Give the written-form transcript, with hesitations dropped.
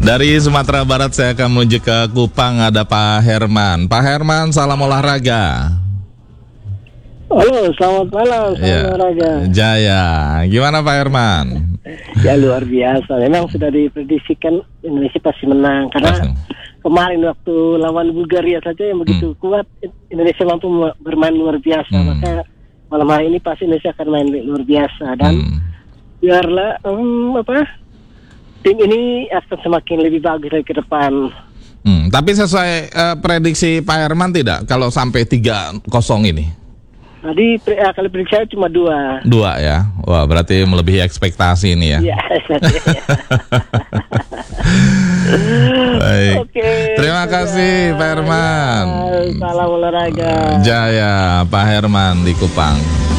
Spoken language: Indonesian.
Dari Sumatera Barat saya akan menuju ke Kupang, ada Pak Herman. Pak Herman, salam olahraga. Halo, selamat malam, salam olahraga. Jaya, gimana Pak Herman? Ya luar biasa, memang sudah diprediksikan Indonesia pasti menang. Karena kemarin waktu lawan Bulgaria saja yang begitu kuat, Indonesia mampu bermain luar biasa. Maka malam hari ini pasti Indonesia akan main luar biasa. Dan biarlah tim ini akan semakin lebih bagus lagi ke depan. Tapi sesuai prediksi Pak Herman tidak kalau sampai 3-0 ini? Tadi kali prediksi saya cuma 2 ya? Wah, berarti melebihi ekspektasi ini ya? Iya. Baik. Oke, Terima kasih Pak Herman. Salam olahraga. Jaya, Pak Herman di Kupang.